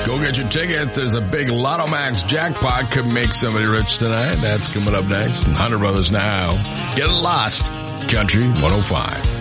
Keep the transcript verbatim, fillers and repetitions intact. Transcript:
Go get your ticket. There's a big Lotto Max jackpot. Could make somebody rich tonight. That's coming up next. Hunter Brothers Now. Get lost. Country one oh five.